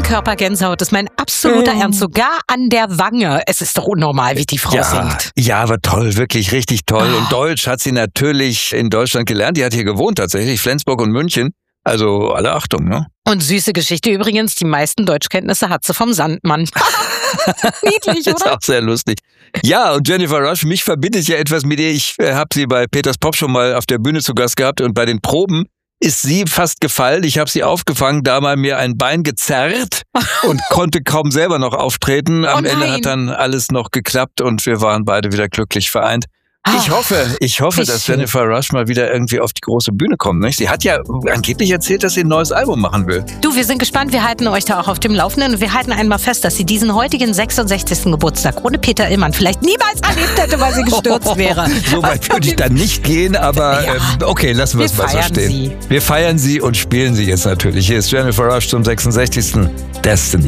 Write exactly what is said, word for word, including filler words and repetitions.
Oberkörpergänsehaut, das ist mein absoluter Mm. Ernst. Sogar an der Wange. Es ist doch unnormal, wie die Frau Ja, singt. ja, aber toll, wirklich richtig toll. Ah. Und Deutsch hat sie natürlich in Deutschland gelernt. Die hat hier gewohnt tatsächlich, Flensburg und München. Also alle Achtung, ne? Und süße Geschichte übrigens, die meisten Deutschkenntnisse hat sie vom Sandmann. Niedlich, Ist oder? auch sehr lustig. Ja, und Jennifer Rush, mich verbindet ja etwas mit ihr. Ich äh, habe sie bei Peters Pop schon mal auf der Bühne zu Gast gehabt und bei den Proben ist sie fast gefallen. Ich habe sie aufgefangen, da mal mir ein Bein gezerrt und konnte kaum selber noch auftreten. Am Oh Ende nein. hat dann alles noch geklappt und wir waren beide wieder glücklich vereint. Ich Ah, hoffe, ich hoffe, wie dass schön. Jennifer Rush mal wieder irgendwie auf die große Bühne kommt. Nicht? Sie hat ja angeblich erzählt, dass sie ein neues Album machen will. Du, wir sind gespannt, wir halten euch da auch auf dem Laufenden und wir halten einmal fest, dass sie diesen heutigen sechsundsechzigsten Geburtstag ohne Peter Illmann vielleicht niemals erlebt hätte, weil sie gestürzt wäre. So weit würde ich dann nicht gehen, aber Ja. ähm, okay, lassen wir Wir es mal so feiern stehen. sie. Wir feiern sie und spielen sie jetzt natürlich. Hier ist Jennifer Rush zum sechsundsechzigsten Destiny.